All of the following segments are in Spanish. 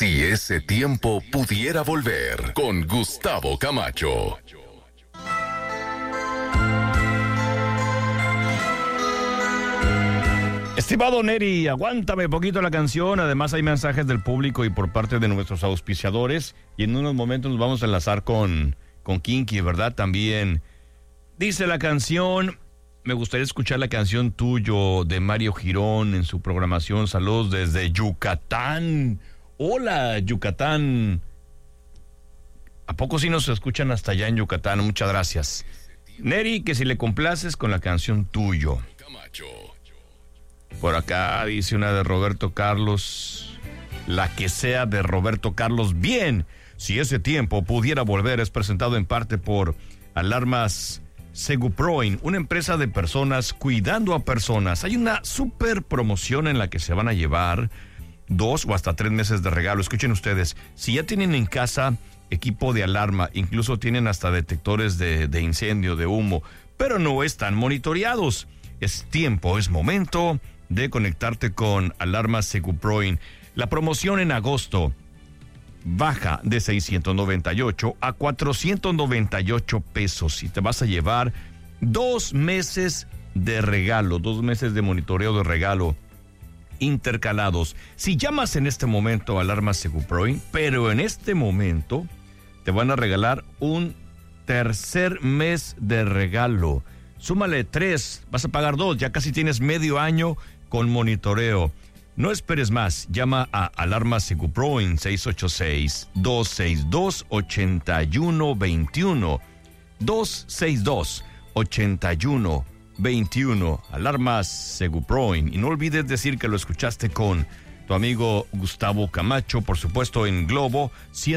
Si ese tiempo pudiera volver, con Gustavo Camacho. Estimado Neri, aguántame poquito la canción. Además hay mensajes del público y por parte de nuestros auspiciadores. Y en unos momentos nos vamos a enlazar con Kinky, ¿verdad? También dice la canción... Me gustaría escuchar la canción Tuyo de Mario Girón en su programación. Saludos desde Yucatán. Hola, Yucatán. ¿A poco sí nos escuchan hasta allá en Yucatán? Muchas gracias. Neri, que si le complaces con la canción Tuyo. Por acá dice una de Roberto Carlos. La que sea de Roberto Carlos. Bien, si ese tiempo pudiera volver, es presentado en parte por Alarmas Seguproin, una empresa de personas cuidando a personas. Hay una super promoción en la que se van a llevar 2 o hasta 3 meses de regalo. Escuchen ustedes, si ya tienen en casa equipo de alarma, incluso tienen hasta detectores de incendio, de humo, pero no están monitoreados, es momento de conectarte con Alarmas Seguproin. La promoción en agosto baja de 698 a 498 pesos y te vas a llevar 2 meses de regalo, 2 meses de monitoreo de regalo intercalados. Si llamas en este momento a Alarmas Seguproin, pero en este momento te van a regalar un tercer mes de regalo. Súmale 3, vas a pagar 2, ya casi tienes medio año con monitoreo. No esperes más, llama a Alarmas Seguproin 686-262-8121. 262-8121. Alarmas Seguproin. Y no olvides decir que lo escuchaste con tu amigo Gustavo Camacho, por supuesto en Globo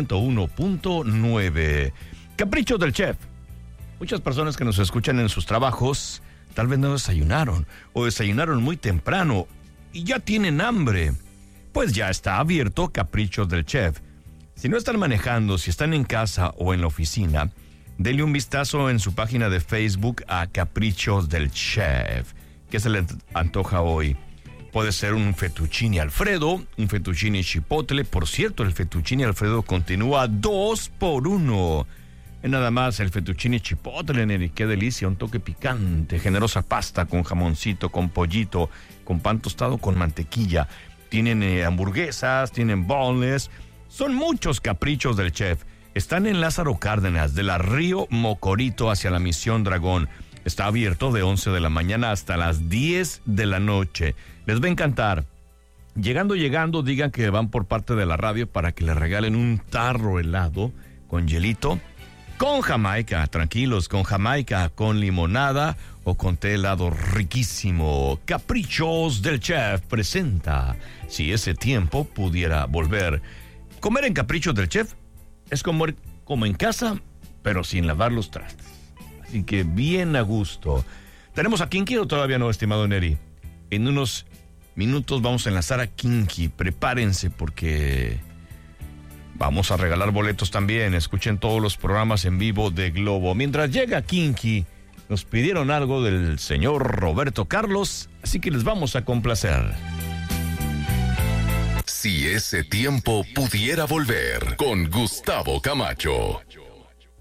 101.9. Caprichos del Chef. Muchas personas que nos escuchan en sus trabajos tal vez no desayunaron o desayunaron muy temprano y ya tienen hambre. Pues ya está abierto Caprichos del Chef. Si no están manejando, si están en casa o en la oficina, denle un vistazo en su página de Facebook a Caprichos del Chef. ¿Qué se le antoja hoy? Puede ser un fettuccine Alfredo, un fettuccine chipotle. Por cierto, el fettuccine Alfredo continúa 2 por 1. Nada más el fettuccine chipotle, Neri, qué delicia, un toque picante, generosa pasta con jamoncito, con pollito, con pan tostado con mantequilla. Tienen hamburguesas, tienen boneless. Son muchos Caprichos del Chef. Están en Lázaro Cárdenas, de la Río Mocorito hacia la Misión Dragón. Está abierto de 11 de la mañana hasta las 10 de la noche. Les va a encantar. Llegando, digan que van por parte de la radio para que les regalen un tarro helado con hielito. Con Jamaica, tranquilos, con Jamaica, con limonada o con té helado riquísimo. Caprichos del Chef presenta Si ese tiempo pudiera volver. Comer en Caprichos del Chef es comer como en casa, pero sin lavar los trastes. Así que bien a gusto. ¿Tenemos a Kinky o todavía no, estimado Neri? En unos minutos vamos a enlazar a Kinky. Prepárense porque... vamos a regalar boletos también. Escuchen todos los programas en vivo de Globo. Mientras llega Kinky, nos pidieron algo del señor Roberto Carlos, así que les vamos a complacer. Si ese tiempo pudiera volver, con Gustavo Camacho.